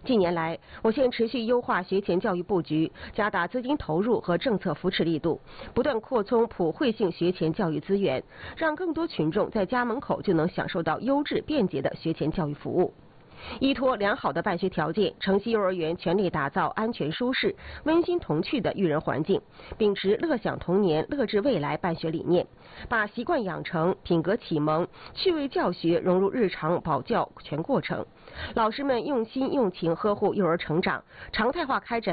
近年来，我县持续优化学前教育布局，加大资金投入和政策扶持力度，不断扩充普惠性学前教育资源，让更多群众在家门口就能享受到优质便捷的学前教育服务。依托良好的办学条件，城西幼儿园全力打造安全舒适、温馨童趣的育人环境，秉持乐享童年、乐致未来办学理念，把习惯养成、品格启蒙、趣味教学融入日常保教全过程。老师们用心用情呵护幼儿成长，常态化开展